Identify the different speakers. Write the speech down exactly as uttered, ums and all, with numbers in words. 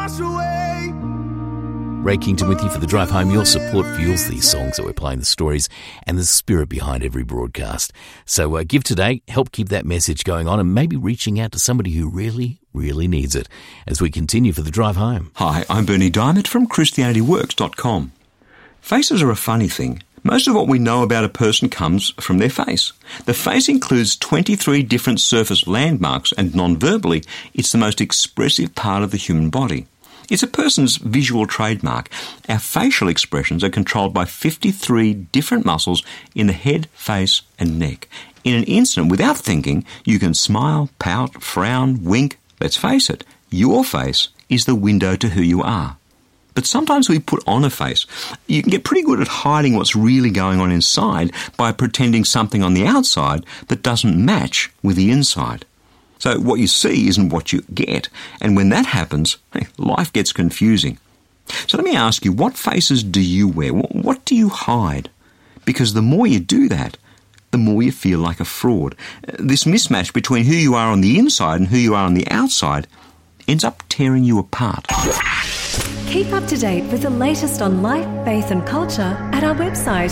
Speaker 1: Ray Kington with you for The Drive Home. Your support fuels these songs that we're playing, the stories and the spirit behind every broadcast. So uh, give today, help keep that message going on, and maybe reaching out to somebody who really, really needs it as we continue for The Drive Home.
Speaker 2: Hi, I'm Bernie Diamond from Christianity Works dot com. Faces are a funny thing. Most of what we know about a person comes from their face. The face includes twenty-three different surface landmarks, and non-verbally, it's the most expressive part of the human body. It's a person's visual trademark. Our facial expressions are controlled by fifty-three different muscles in the head, face and neck. In an instant, without thinking, you can smile, pout, frown, wink. Let's face it, your face is the window to who you are. But sometimes we put on a face. You can get pretty good at hiding what's really going on inside by pretending something on the outside that doesn't match with the inside. So what you see isn't what you get, and when that happens, life gets confusing. So let me ask you, what faces do you wear? What do you hide? Because the more you do that, the more you feel like a fraud. This mismatch between who you are on the inside and who you are on the outside ends up tearing you apart.
Speaker 3: Keep up to date with the latest on life, faith and culture at our website,